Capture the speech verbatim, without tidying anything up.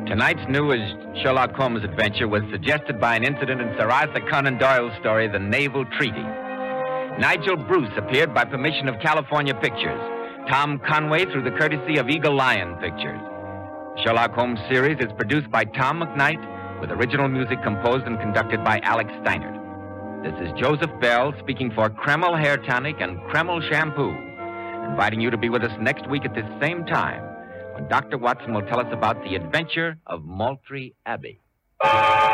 Tonight's new Sherlock Holmes adventure was suggested by an incident in Sir Arthur Conan Doyle's story, The Naval Treaty. Nigel Bruce appeared by permission of California Pictures. Tom Conway through the courtesy of Eagle Lion Pictures. The Sherlock Holmes series is produced by Tom McKnight with original music composed and conducted by Alex Steinert. This is Joseph Bell speaking for Kreml Hair Tonic and Kreml Shampoo, inviting you to be with us next week at this same time when Doctor Watson will tell us about the adventure of Moultrie Abbey.